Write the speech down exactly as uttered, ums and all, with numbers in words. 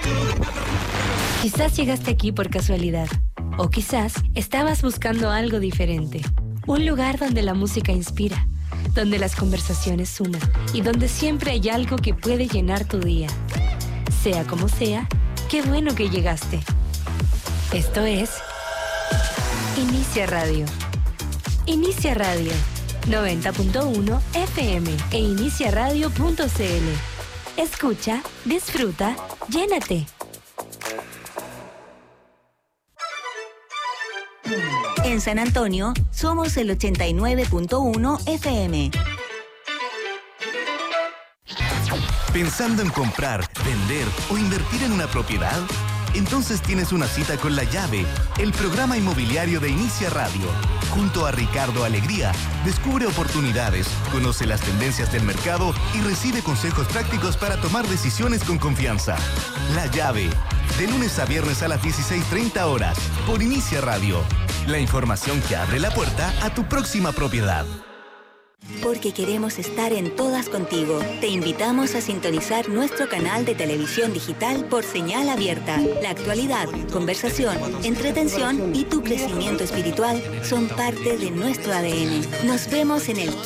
Quizás llegaste aquí por casualidad, o quizás estabas buscando algo diferente. Un lugar donde la música inspira, donde las conversaciones suman y donde siempre hay algo que puede llenar tu día. Sea como sea, qué bueno que llegaste. Esto es Inicia Radio. Inicia Radio, noventa punto uno F M e inicia radio punto c l. Escucha, disfruta, llénate. En San Antonio somos el ochenta y nueve punto uno F M. ¿Pensando en comprar, vender o invertir en una propiedad? Entonces tienes una cita con La Llave, el programa inmobiliario de Inicia Radio. Junto a Ricardo Alegría, descubre oportunidades, conoce las tendencias del mercado y recibe consejos prácticos para tomar decisiones con confianza. La Llave, de lunes a viernes a las dieciséis treinta horas, por Inicia Radio. La información que abre la puerta a tu próxima propiedad. Porque queremos estar en todas contigo, te invitamos a sintonizar nuestro canal de televisión digital por señal abierta. La actualidad, conversación, entretención y tu crecimiento espiritual son parte de nuestro A D N. Nos vemos en el